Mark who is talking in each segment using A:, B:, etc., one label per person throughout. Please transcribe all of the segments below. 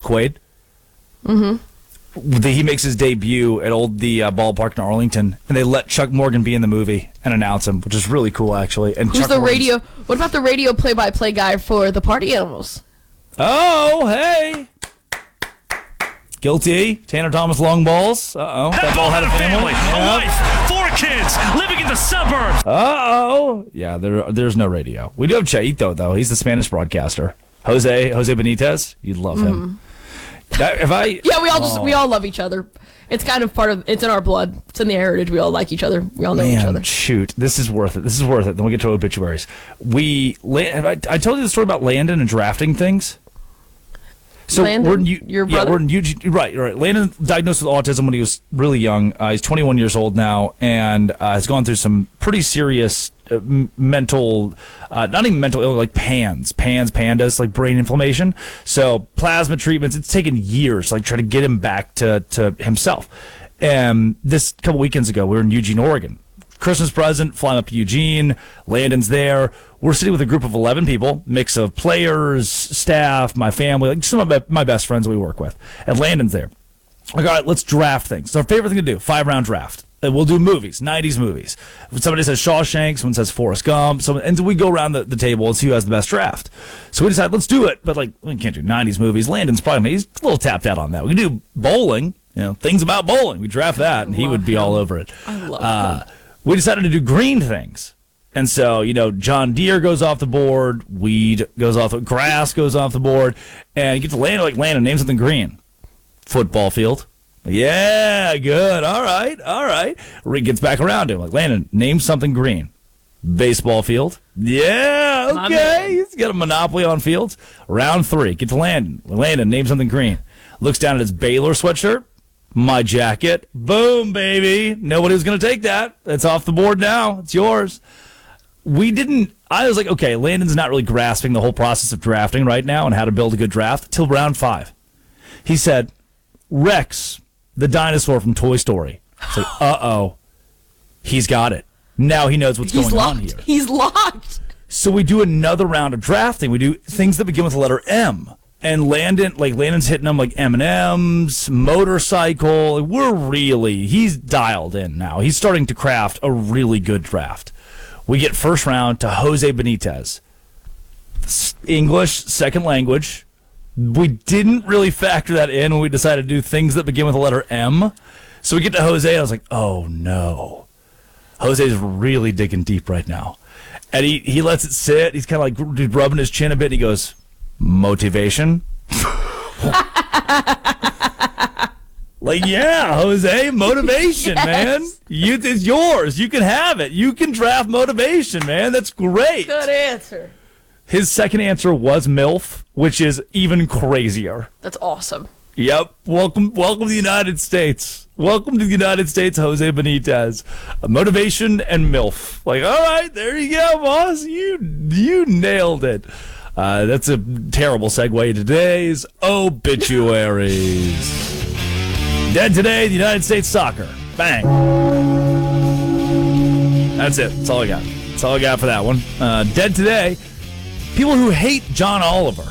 A: Quaid. He makes his debut at the ballpark in Arlington, and they let Chuck Morgan be in the movie and announce him, which is really cool, actually. And
B: Who's
A: Chuck
B: the
A: Morgan's-
B: radio? What about the radio play-by-play guy for the Party Animals?
A: Oh, hey. Guilty. Tanner Thomas Longballs. Uh-oh. That ball had a family.
C: A wife, 4 kids, living in the suburbs.
A: Uh-oh. Yeah, there's no radio. We do have Chaito, though. He's the Spanish broadcaster. Jose Benitez. You'd love him.
B: We all love each other. It's kind of it's in our blood. It's in the heritage. We all like each other. We all know each other.
A: Shoot. This is worth it. Then we'll get to obituaries. I told you the story about Landon and drafting things. So
B: Landon, your brother?
A: Yeah, we're in Eugene. Right. Landon diagnosed with autism when he was really young. He's 21 years old now, and has gone through some pretty serious mental, not even mental illness, like pandas, like brain inflammation. So plasma treatments. It's taken years, like trying to get him back to himself. And this couple weekends ago, we were in Eugene, Oregon. Christmas present, flying up to Eugene. Landon's there. We're sitting with a group of 11 people, mix of players, staff, my family, like some of my best friends we work with. And Landon's there. Like, all right, let's draft things. It's our favorite thing to do, 5-round draft. And we'll do movies, 90s movies. When somebody says Shawshank, someone says Forrest Gump, and we go around the table and see who has the best draft. So we decide, let's do it. But, we can't do 90s movies. Landon's he's a little tapped out on that. We can do bowling, things about bowling. We draft that, and he would be all over it.
B: I love him.
A: We decided to do green things. And so, John Deere goes off the board, weed goes off, grass goes off the board, and you get to Landon, name something green. Football field. Yeah, good. All right. Rick gets back around to him. Landon, name something green. Baseball field. Yeah, okay. He's got a monopoly on fields. Round 3. Get to Landon. Landon, name something green. Looks down at his Baylor sweatshirt. My jacket. Boom, baby. Nobody was going to take that. It's off the board now. It's yours. I was like, okay, Landon's not really grasping the whole process of drafting right now and how to build a good draft till round 5. He said, Rex, the dinosaur from Toy Story. It's like, uh-oh. He's got it. Now he knows what's going on here.
B: He's locked.
A: So we do another round of drafting. We do things that begin with the letter M. And Landon's hitting them like M&M's, motorcycle. He's dialed in now. He's starting to craft a really good draft. We get first round to Jose Benitez. English, second language. We didn't really factor that in when we decided to do things that begin with the letter M. So we get to Jose, and I was like, oh no. Jose's really digging deep right now. And he lets it sit. He's kind of like rubbing his chin a bit, and he goes, motivation? Yeah, Jose, motivation,
B: Yes.
A: man. Youth is yours. You can have it. You can draft motivation, man. That's great.
B: Good answer.
A: His second answer was MILF, which is even crazier.
B: That's awesome.
A: Yep. Welcome to the United States. Welcome to the United States, Jose Benitez. Motivation and MILF. All right, there you go, boss. You nailed it. That's a terrible segue to today's obituaries. Dead today, the United States soccer. Bang. That's it. That's all I got. That's all I got for that one. Dead today, people who hate John Oliver.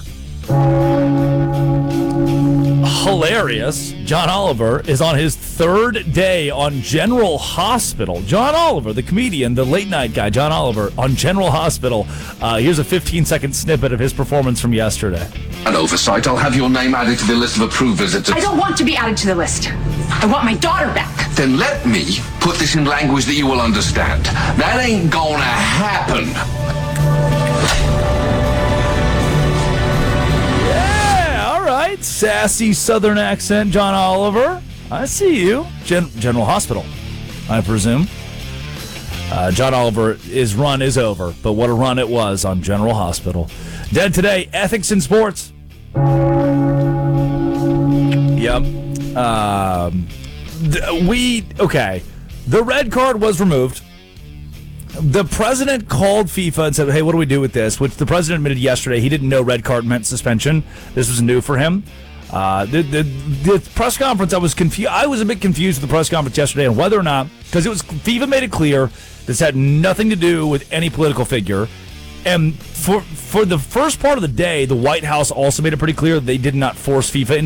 A: Hilarious. John Oliver is on his 3rd day on General Hospital. John Oliver, the comedian, the late night guy, John Oliver, on General Hospital. Here's a 15-second snippet of his performance from yesterday.
D: An oversight. I'll have your name added to the list of approved visitors.
E: I don't want to be added to the list. I want my daughter back.
D: Then let me put this in language that you will understand. That ain't gonna happen.
A: Yeah, all right. Sassy Southern accent, John Oliver. I see you. General Hospital, I presume. John Oliver, his run is over, but what a run it was on General Hospital. Dead today, ethics in sports. Yep. The red card was removed. The president called FIFA and said, hey, what do we do with this? Which the president admitted yesterday he didn't know red card meant suspension. This was new for him. The press conference, I was confused. I was a bit confused with the press conference yesterday on whether or not, because FIFA made it clear this had nothing to do with any political figure. And for the first part of the day, the White House also made it pretty clear they did not force FIFA